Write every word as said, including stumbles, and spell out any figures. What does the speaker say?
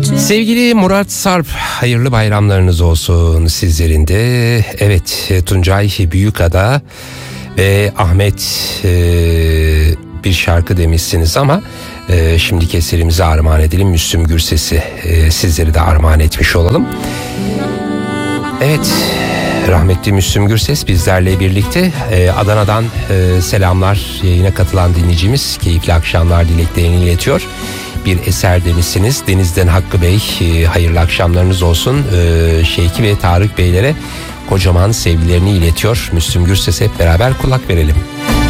Sevgili Murat Sarp, hayırlı bayramlarınız olsun sizlerin de. Evet, Tuncay Büyükada ve Ahmet e, bir şarkı demişsiniz ama e, şimdiki eserimizi armağan edelim. Müslüm Gürses'i e, sizleri de armağan etmiş olalım. Evet, rahmetli Müslüm Gürses bizlerle birlikte. e, Adana'dan e, selamlar, yayına katılan dinleyicimiz keyifli akşamlar dileklerini iletiyor. Bir eser demişsiniz. Deniz'den Hakkı Bey, e, hayırlı akşamlarınız olsun. E, Şevki ve Tarık Beylere kocaman sevgilerini iletiyor. Müslüm Gürses'e hep beraber kulak verelim.